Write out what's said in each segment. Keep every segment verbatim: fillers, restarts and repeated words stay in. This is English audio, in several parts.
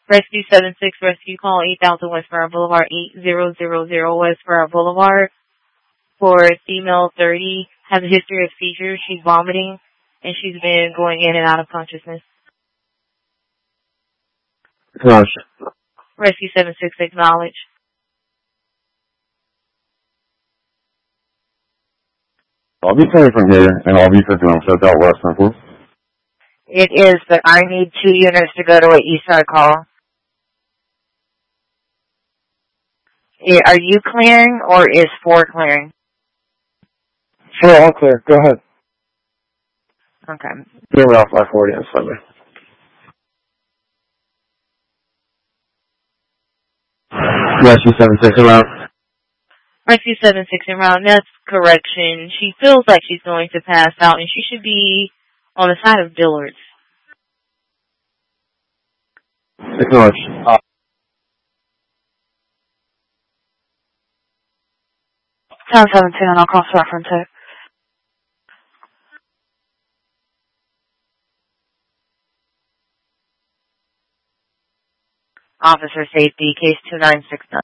Rescue seven six, rescue call eight thousand West Farrar Boulevard, eight thousand West Farrar Boulevard. For female thirty, has a history of seizures. She's vomiting, and she's been going in and out of consciousness. Acknowledge. Rescue seven six, acknowledge. I'll be coming from here, and I'll be picking up South West Temple. It is, but I need two units to go to an Eastside call. Are you clearing, or is four clearing? Sure, I'll clear. Go ahead. Okay. Clear me off five forty on Sunday. Rescue seven six around. Rescue seven six around. That's correction. She feels like she's going to pass out, and she should be on the side of Dillard's. Acknowledge. Uh, Town seventeen, I'll cross reference it. Officer safety, case two nine six nine.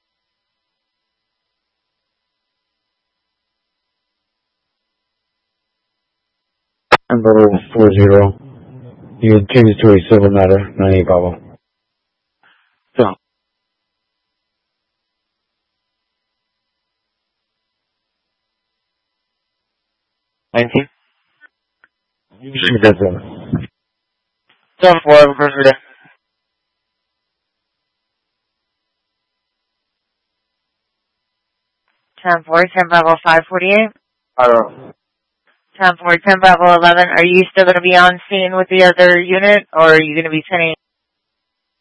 Number four zero. You can change it to a civil matter, nine eight Bravo. So. Nineteen. Usually does that. Seven four, have a person today. ten four, ten Bravo five forty-eight. I don't know. ten four, ten Bravo eleven. Are you still going to be on scene with the other unit, or are you going to be sending